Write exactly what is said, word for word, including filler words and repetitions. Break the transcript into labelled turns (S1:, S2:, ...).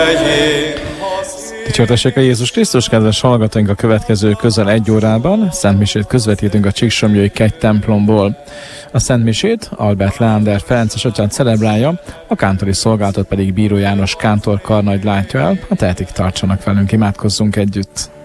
S1: Dicsértessék a Jézus Krisztus, kedves hallgatóink, a következő közel egy órában szentmisét közvetítünk a Csíksomlyai Kegy templomból. A szentmisét Albert Leander Ferences atyán celebrálja, a kántori szolgálatot pedig Bíró János kántor karnagy látja el. Ha tehetik, tartsanak velünk, imádkozzunk együtt.